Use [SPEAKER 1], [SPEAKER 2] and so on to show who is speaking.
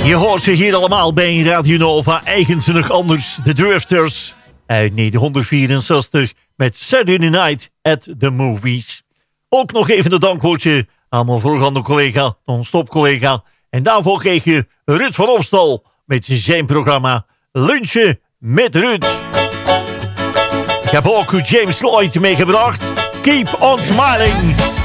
[SPEAKER 1] Je hoort ze hier allemaal bij Radio Nova. Eigenzinnig anders, de Drifters uit 1964 met Saturday Night at the Movies. Ook nog even een dankwoordje aan mijn voorgaande collega, non-stop collega. En daarvoor kreeg je Ruud van Opstal met zijn programma Lunchen met Ruud. Ik heb ook James Lloyd meegebracht. Keep on smiling.